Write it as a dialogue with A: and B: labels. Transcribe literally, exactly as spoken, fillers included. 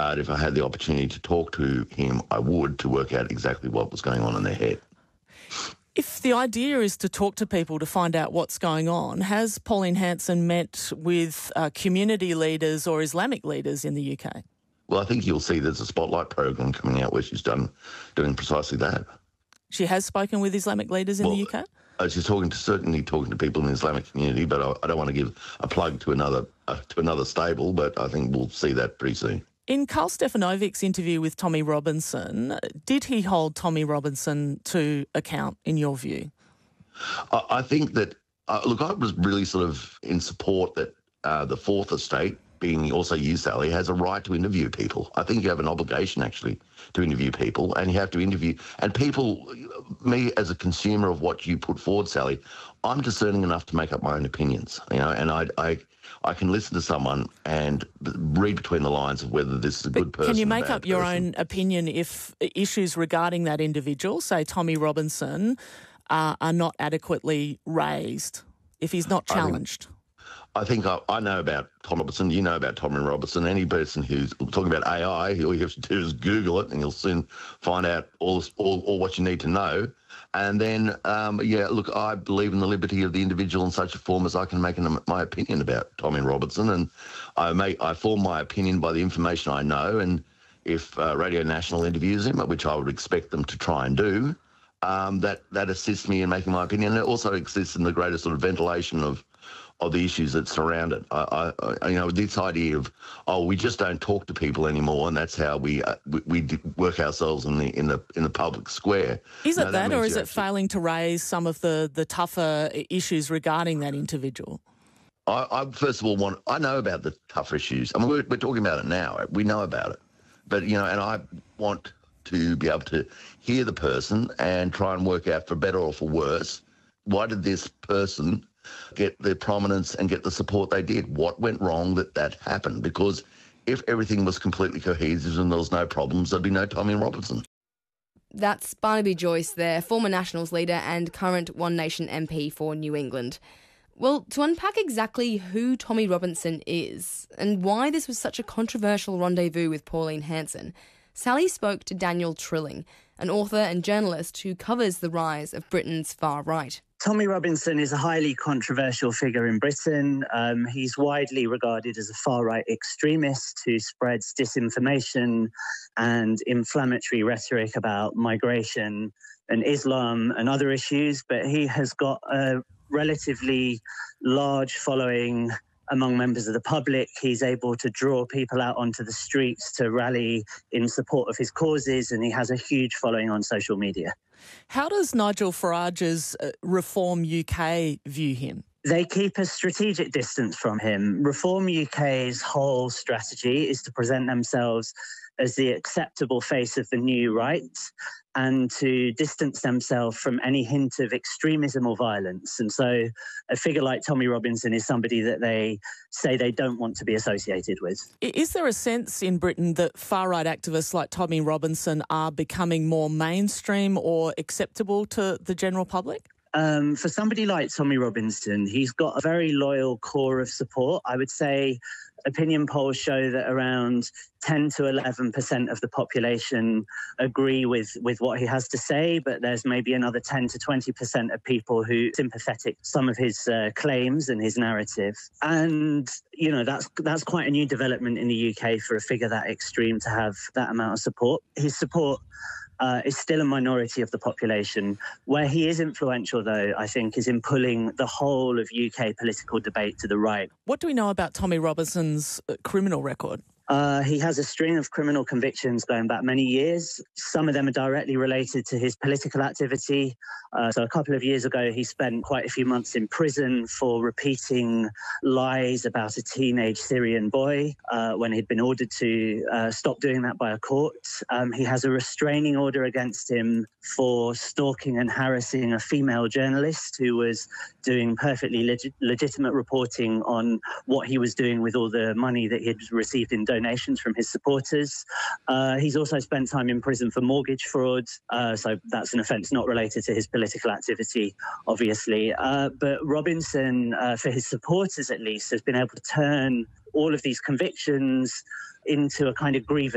A: But if I had the opportunity to talk to him, I would, to work out exactly what was going on in their head.
B: If the idea is to talk to people to find out what's going on, has Pauline Hanson met with uh, community leaders or Islamic leaders in the U K?
A: Well, I think you'll see there's a Spotlight program coming out where she's done doing precisely that.
B: She has spoken with Islamic leaders in
A: well,
B: the U K?
A: Uh, she's talking to certainly talking to people in the Islamic community, but I, I don't want to give a plug to another uh, to another stable. But I think we'll see that pretty soon.
B: In Karl Stefanovic's interview with Tommy Robinson, did he hold Tommy Robinson to account, in your view?
A: I, I think that uh, look, I was really sort of in support that uh, the Fourth Estate, being also you, Sally, has a right to interview people. I think you have an obligation, actually, to interview people, and you have to interview... And people, me as a consumer of what you put forward, Sally, I'm discerning enough to make up my own opinions, you know, and I... I I can listen to someone and read between the lines of whether this is a
B: but
A: good person.
B: Can you make up your
A: person.
B: own opinion if issues regarding that individual, say Tommy Robinson, uh, are not adequately raised, if he's not challenged?
A: I think I, I know about Tom Robinson. You know about Tommy Robinson. Any person who's talking about A I, all you have to do is Google it and you'll soon find out all, all, all what you need to know. And then, um, yeah, look, I believe in the liberty of the individual in such a form as I can make an, my opinion about Tommy Robinson. And I make, I form my opinion by the information I know. And if uh, Radio National interviews him, which I would expect them to try and do, um, that, that assists me in making my opinion. And it also assists in the greater sort of ventilation of of the issues that surround it. I, I, you know, this idea of, oh, we just don't talk to people anymore, and that's how we uh, we, we work ourselves in the in the in the public square.
B: Is it
A: no,
B: that,
A: that
B: or is it
A: actually,
B: failing to raise some of the the tougher issues regarding that individual?
A: I, I first of all want. I know about the tougher issues. I mean, we're, we're talking about it now. We know about it, but you know, and I want to be able to hear the person and try and work out, for better or for worse, why did this person get the prominence and get the support they did? What went wrong that that happened? Because if everything was completely cohesive and there was no problems, there'd be no Tommy Robinson.
C: That's Barnaby Joyce there, former Nationals leader and current One Nation M P for New England. Well, to unpack exactly who Tommy Robinson is and why this was such a controversial rendezvous with Pauline Hanson, Sally spoke to Daniel Trilling, an author and journalist who covers the rise of Britain's far right.
D: Tommy Robinson is a highly controversial figure in Britain. Um, he's widely regarded as a far-right extremist who spreads disinformation and inflammatory rhetoric about migration and Islam and other issues, but he has got a relatively large following among members of the public. He's able to draw people out onto the streets to rally in support of his causes, and he has a huge following on social media.
B: How does Nigel Farage's uh, Reform U K view him?
D: They keep a strategic distance from him. Reform U K's whole strategy is to present themselves as the acceptable face of the new right and to distance themselves from any hint of extremism or violence. And so a figure like Tommy Robinson is somebody that they say they don't want to be associated with.
B: Is there a sense in Britain that far-right activists like Tommy Robinson are becoming more mainstream or acceptable to the general public?
D: Um, for somebody like Tommy Robinson, he's got a very loyal core of support. I would say opinion polls show that around ten to eleven percent of the population agree with, with what he has to say, but there's maybe another ten to twenty percent of people who are sympathetic to some of his uh, claims and his narrative. And, you know, that's that's quite a new development in the U K for a figure that extreme to have that amount of support. His support Uh, is still a minority of the population. Where he is influential, though, I think, is in pulling the whole of U K political debate to the right.
B: What do we know about Tommy Robinson's criminal record?
D: Uh, he has a string of criminal convictions going back many years. Some of them are directly related to his political activity. Uh, so a couple of years ago, he spent quite a few months in prison for repeating lies about a teenage Syrian boy uh, when he'd been ordered to uh, stop doing that by a court. Um, he has a restraining order against him for stalking and harassing a female journalist who was doing perfectly leg- legitimate reporting on what he was doing with all the money that he'd received in donations from his supporters. Uh, he's also spent time in prison for mortgage fraud, uh, so that's an offence not related to his political activity, obviously. Uh, but Robinson, uh, for his supporters at least, has been able to turn all of these convictions into a kind of grievance